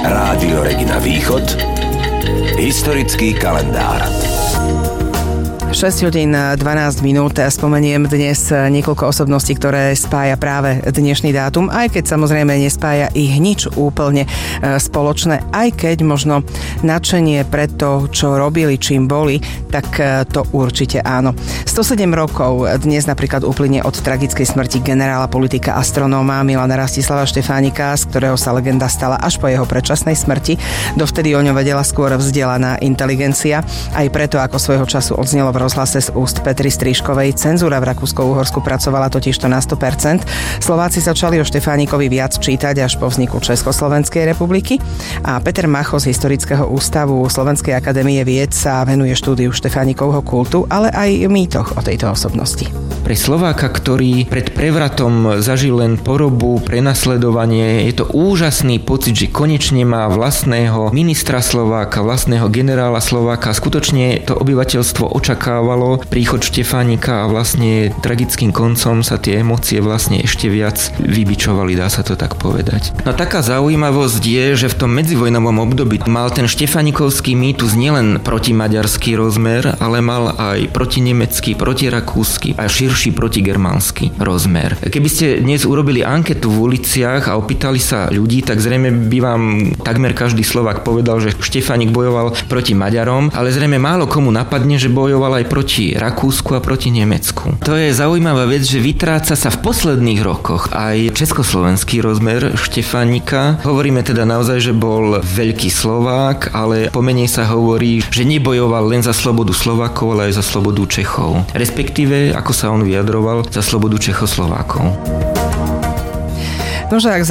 Rádio Regina Východ. Historický kalendár. 6 hodín 12 minút. Spomeniem dnes niekoľko osobností, ktoré spája práve dnešný dátum, aj keď samozrejme nespája ich nič úplne spoločné, aj keď možno nadšenie pre to, čo robili, čím boli, tak to určite áno. 107 rokov dnes napríklad uplynie od tragickej smrti generála, politika, astronóma Milana Rastislava Štefánika, z ktorého sa legenda stala až po jeho predčasnej smrti. Dovtedy o ňom vedela skôr vzdelaná inteligencia, aj preto, ako svojho času odznelo v rozhlase z úst Petry Strižkovej. Cenzúra v Rakúsko-Uhorsku pracovala totižto na 100%. Slováci začali o Štefánikovi viac čítať až po vzniku Československej republiky a Peter Macho z Historického ústavu Slovenskej akadémie vied sa venuje štúdiu Štefánikovho kultu, ale aj mýtoch o tejto osobnosti. Pre Slováka, ktorý pred prevratom zažil len porobu, prenasledovanie, je to úžasný pocit, že konečne má vlastného ministra Slováka, vlastného generála Slováka. Skutočne to obyvateľstvo očakávalo príchod Štefánika a vlastne tragickým koncom sa tie emócie vlastne ešte viac vybičovali, dá sa to tak povedať. No taká zaujímavosť je, že v tom medzivojnovom období mal ten štefánikovský mýtus nielen protimaďarský rozmer, ale mal aj protinemecký, protirakúsky a širší protigermánsky rozmer. Keby ste dnes urobili anketu v uliciach a opýtali sa ľudí, tak zrejme by vám takmer každý Slovák povedal, že Štefánik bojoval proti Maďarom, ale zrejme málo komu napadne, že bojoval aj proti Rakúsku a proti Nemecku. To je zaujímavá vec, že vytráca sa v posledných rokoch aj československý rozmer Štefánika. Hovoríme teda naozaj, že bol veľký Slovák, ale pomenej sa hovorí, že nebojoval len za slobodu Slovákov, ale aj za slobodu Čechov. Respektíve, ako sa on vyjadroval, za slobodu Čechoslovákov. Nože ak